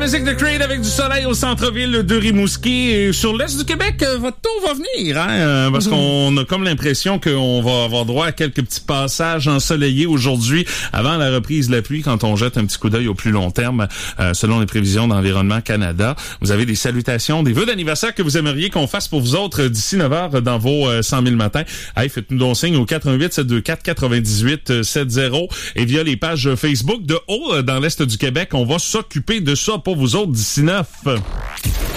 musique de Creed avec du soleil au centre-ville de Rimouski. Et sur l'est du Québec, votre tour va venir, hein? Parce qu'on a comme l'impression qu'on va avoir droit à quelques petits passages ensoleillés aujourd'hui avant la reprise de la pluie quand on jette un petit coup d'œil au plus long terme, selon les prévisions d'Environnement Canada. Vous avez des salutations, des vœux d'anniversaire que vous aimeriez qu'on fasse pour vous autres d'ici 9h dans vos 100 000 matins. Hey, faites-nous donc signe au 88 724 98 70 et via les pages Facebook de Haut dans l'est du Québec. On va s'occuper de ça pour vous autres d'ici 9.